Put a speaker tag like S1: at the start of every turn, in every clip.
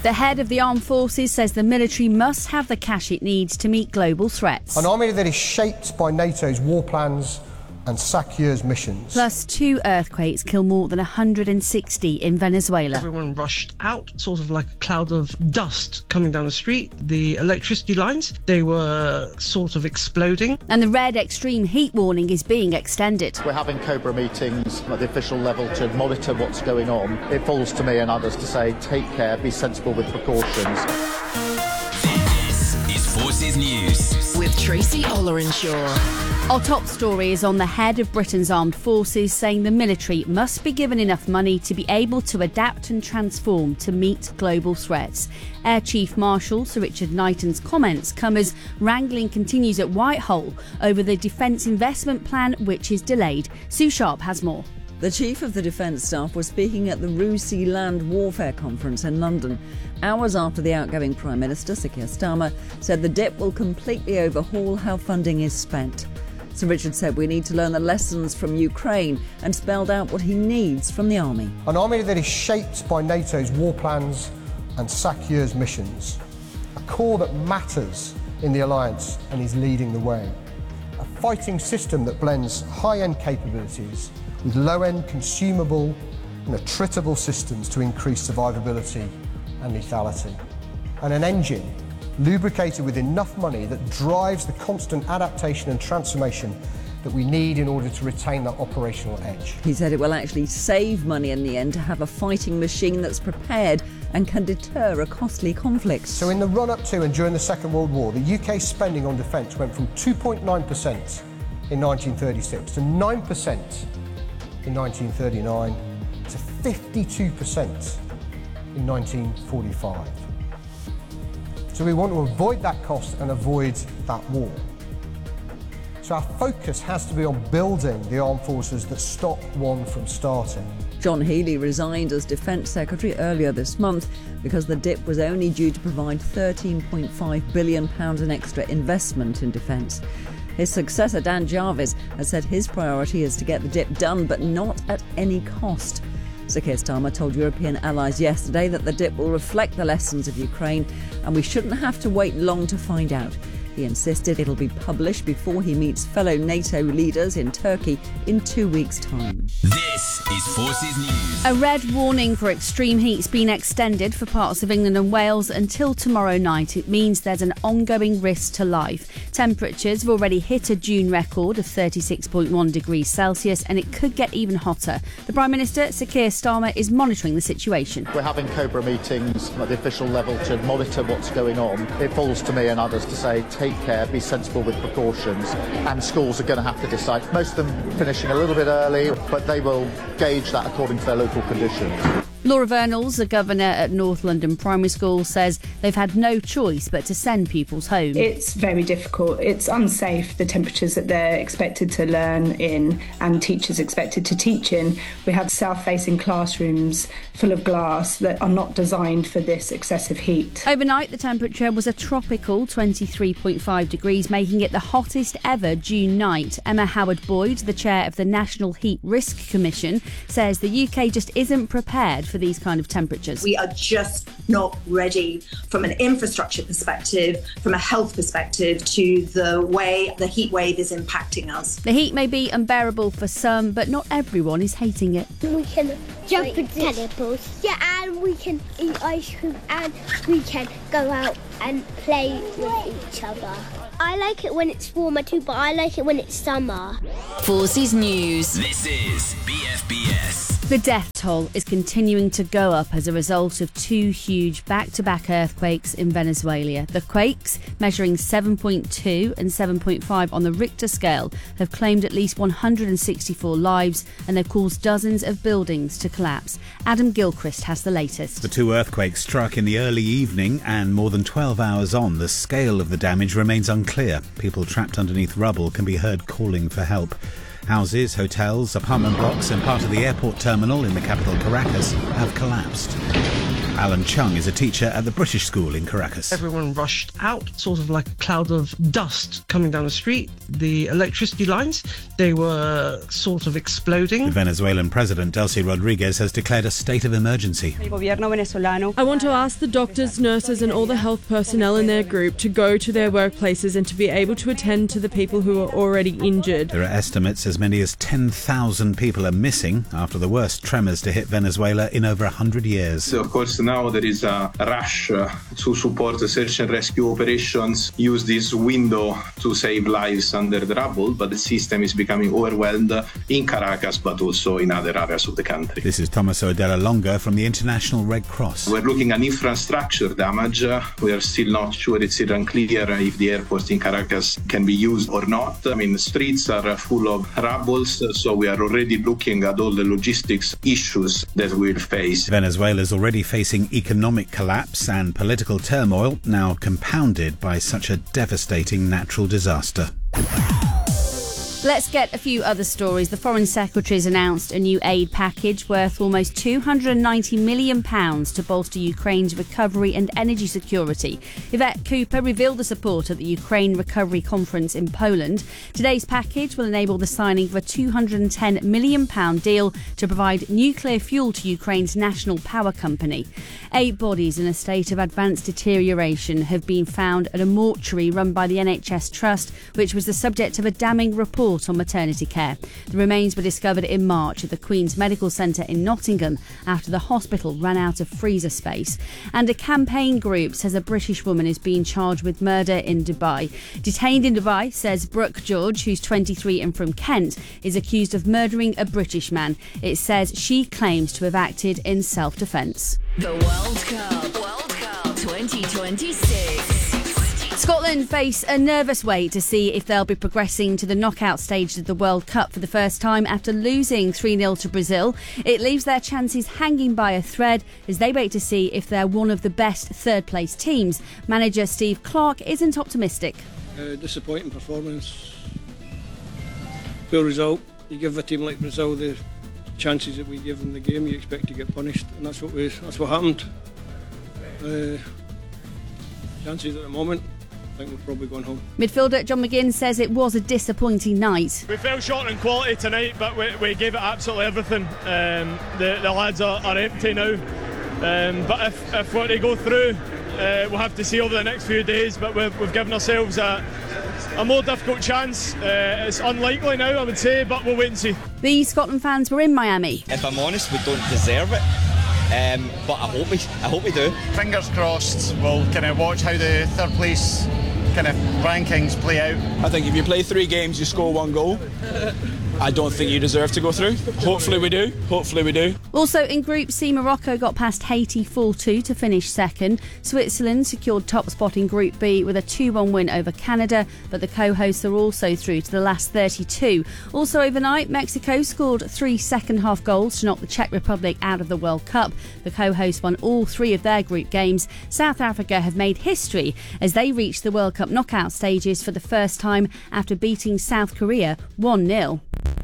S1: The head of the armed forces says the military must have the cash it needs to meet global threats.
S2: An army that is shaped by NATO's war plans and SACEUR's missions.
S1: Plus 2 earthquakes kill more than 160 in Venezuela.
S3: Everyone rushed out, sort of like a cloud of dust coming down the street. The electricity lines, they were sort of exploding.
S1: And the red extreme heat warning is being extended.
S4: We're having COBRA meetings at the official level to monitor what's going on. It falls to me and others to say, take care, be sensible with precautions.
S5: This is Forces News
S6: with Tracy Ollerenshaw.
S1: Our top story is on the head of Britain's armed forces saying the military must be given enough money to be able to adapt and transform to meet global threats. Air Chief Marshal Sir Richard Knighton's comments come as wrangling continues at Whitehall over the Defence Investment Plan, which is delayed. Sue Sharp has more.
S7: The Chief of the Defence Staff was speaking at the RUSI Land Warfare Conference in London, hours after the outgoing Prime Minister, Sir Keir Starmer, said the DIP will completely overhaul how funding is spent. Sir Richard said we need to learn the lessons from Ukraine and spelled out what he needs from the army.
S2: An army that is shaped by NATO's war plans and SACEUR's missions. A corps that matters in the alliance and is leading the way. A fighting system that blends high-end capabilities with low-end consumable and attritable systems to increase survivability and lethality. And an engine lubricated with enough money that drives the constant adaptation and transformation that we need in order to retain that operational edge.
S7: He said it will actually save money in the end to have a fighting machine that's prepared and can deter a costly conflict.
S2: So in the run-up to and during the Second World War, the UK's spending on defence went from 2.9% in 1936 to 9% in 1939 to 52% in 1945. So we want to avoid that cost and avoid that war. So our focus has to be on building the armed forces that stop one from starting.
S7: John Healey resigned as Defence Secretary earlier this month because the DIP was only due to provide £13.5 billion in extra investment in defence. His successor, Dan Jarvis, has said his priority is to get the DIP done, but not at any cost. Sir Keir Starmer told European allies yesterday that the DIP will reflect the lessons of Ukraine and we shouldn't have to wait long to find out. He insisted it'll be published before he meets fellow NATO leaders in Turkey in 2 weeks' time.
S5: This is Forces News.
S1: A red warning for extreme heat's been extended for parts of England and Wales until tomorrow night. It means there's an ongoing risk to life. Temperatures have already hit a June record of 36.1 degrees Celsius and it could get even hotter. The Prime Minister, Sir Keir Starmer, is monitoring the situation.
S4: We're having COBRA meetings at the official level to monitor what's going on. It falls to me and others to say, take care, be sensible with precautions, and schools are going to have to decide. Most of them finishing a little bit early, but they will gauge that according to their local conditions.
S1: Laura Vernals, the governor at North London Primary School, says they've had no choice but to send pupils home.
S8: It's very difficult. It's unsafe, the temperatures that they're expected to learn in and teachers expected to teach in. We have south-facing classrooms full of glass that are not designed for this excessive heat.
S1: Overnight, the temperature was a tropical 23.5 degrees, making it the hottest ever June night. Emma Howard-Boyd, the chair of the National Heat Risk Commission, says the UK just isn't prepared for these kind of temperatures.
S9: We are just not ready from an infrastructure perspective, from a health perspective, to the way the heat wave is impacting us.
S1: The heat may be unbearable for some, but not everyone is hating it.
S10: We can jump in cannibals. Yeah, and we can eat ice cream and we can go out and play with each other. I like it when it's warmer too, but I like it when it's summer.
S6: Forces News.
S5: This is BFBS.
S1: The death toll is continuing to go up as a result of 2 huge back-to-back earthquakes in Venezuela. The quakes, measuring 7.2 and 7.5 on the Richter scale, have claimed at least 164 lives and they've caused dozens of buildings to collapse. Adam Gilchrist has the latest.
S11: The 2 earthquakes struck in the early evening and more than 12 hours on. The scale of the damage remains unclear. People trapped underneath rubble can be heard calling for help. Houses, hotels, apartment blocks and part of the airport terminal in the capital Caracas have collapsed. Alan Chung is a teacher at the British school in Caracas.
S3: Everyone rushed out, sort of like a cloud of dust coming down the street. The electricity lines, they were sort of exploding.
S11: The Venezuelan president, Delcy Rodriguez, has declared a state of emergency.
S12: I want to ask the doctors, nurses and all the health personnel in their group to go to their workplaces and to be able to attend to the people who are already injured.
S11: There are estimates as many as 10,000 people are missing after the worst tremors to hit Venezuela in over 100 years.
S13: So of course, now there is a rush to support the search and rescue operations, use this window to save lives under the rubble, but the system is becoming overwhelmed in Caracas, but also in other areas of the country.
S11: This is Tomaso Della Longa from the International Red Cross.
S13: We're looking at infrastructure damage. We are still not sure, it's still unclear if the airport in Caracas can be used or not. I mean, the streets are full of rubble, so we are already looking at all the logistics issues that we'll face.
S11: Venezuela is already facing economic collapse and political turmoil, now compounded by such a devastating natural disaster.
S1: Let's get a few other stories. The Foreign Secretary has announced a new aid package worth almost £290 million to bolster Ukraine's recovery and energy security. Yvette Cooper revealed the support at the Ukraine Recovery Conference in Poland. Today's package will enable the signing of a £210 million deal to provide nuclear fuel to Ukraine's national power company. 8 bodies in a state of advanced deterioration have been found at a mortuary run by the NHS Trust, which was the subject of a damning report on maternity care. The remains were discovered in March at the Queen's Medical Centre in Nottingham after the hospital ran out of freezer space. And a campaign group says a British woman is being charged with murder in Dubai. Detained in Dubai, says Brooke George, who's 23 and from Kent, is accused of murdering a British man. It says she claims to have acted in self-defence.
S6: The World Cup 2026.
S1: Scotland face a nervous wait to see if they'll be progressing to the knockout stage of the World Cup for the first time after losing 3-0 to Brazil. It leaves their chances hanging by a thread as they wait to see if they're one of the best third-place teams. Manager Steve Clarke isn't optimistic.
S14: Disappointing performance. Poor result. You give a team like Brazil the chances that we give them the game, you expect to get punished, and that's what happened. Chances at the moment, I think we're probably going home.
S1: Midfielder John McGinn says it was a disappointing night.
S15: We fell short in quality tonight, but we gave it absolutely everything. The lads are empty now, but if we're to go through, we'll have to see over the next few days, but we've given ourselves a more difficult chance. It's unlikely now, I would say, but we'll wait and see.
S1: The Scotland fans were in Miami.
S16: If I'm honest, we don't deserve it. But I hope we do.
S17: Fingers crossed. We'll kind of watch how the third place kind of rankings play out.
S18: I think if you play 3 games, you score 1 goal. I don't think you deserve to go through. Hopefully we do.
S1: Also in Group C, Morocco got past Haiti 4-2 to finish second. Switzerland secured top spot in Group B with a 2-1 win over Canada, but the co-hosts are also through to the last 32. Also overnight, Mexico scored 3 second-half goals to knock the Czech Republic out of the World Cup. The co-hosts won all 3 of their group games. South Africa have made history as they reached the World Cup knockout stages for the first time after beating South Korea 1-0.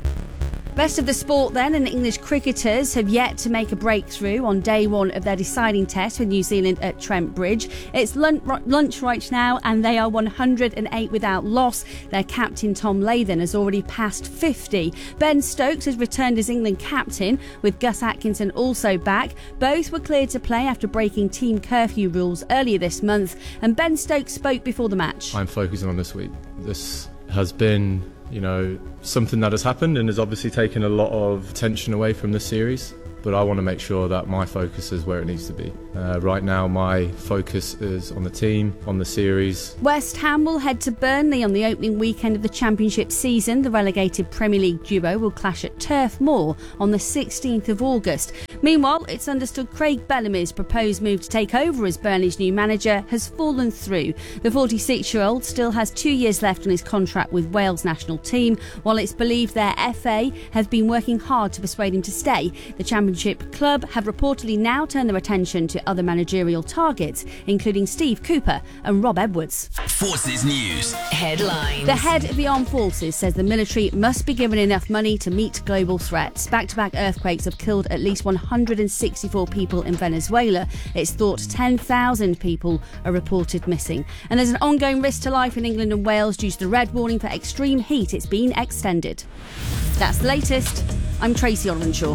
S1: Best of the sport then, and English cricketers have yet to make a breakthrough on day 1 of their deciding test with New Zealand at Trent Bridge. It's lunch right now and they are 108 without loss. Their captain Tom Latham has already passed 50. Ben Stokes has returned as England captain with Gus Atkinson also back. Both were cleared to play after breaking team curfew rules earlier this month, and Ben Stokes spoke before the match.
S19: I'm focusing on this week. This has been something that has happened and has obviously taken a lot of attention away from the series, but I want to make sure that my focus is where it needs to be. Right now my focus is on the team, on the series.
S1: West Ham will head to Burnley on the opening weekend of the Championship season. The relegated Premier League duo will clash at Turf Moor on the 16th of August. Meanwhile, it's understood Craig Bellamy's proposed move to take over as Burnley's new manager has fallen through. The 46-year-old still has 2 years left on his contract with Wales national team, while it's believed their FA have been working hard to persuade him to stay. The Championship club have reportedly now turned their attention to other managerial targets, including Steve Cooper and Rob Edwards.
S5: Forces News
S6: Headlines.
S1: The head of the armed forces says the military must be given enough money to meet global threats. Back-to-back earthquakes have killed at least 100 164 people in Venezuela. It's thought 10,000 people are reported missing. And there's an ongoing risk to life in England and Wales due to the red warning for extreme heat. It's been extended. That's the latest. I'm Tracy Ollinshaw.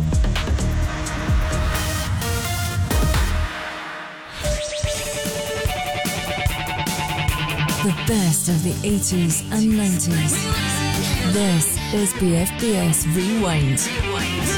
S6: The best of the 80s and 90s. This is BFBS Rewind.